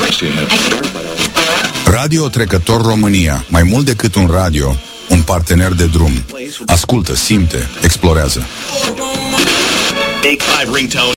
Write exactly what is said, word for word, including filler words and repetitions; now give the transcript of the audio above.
Radio Trecător România. Mai mult decât un radio, un partener de drum. Ascultă, simte, explorează. Take five ringtone.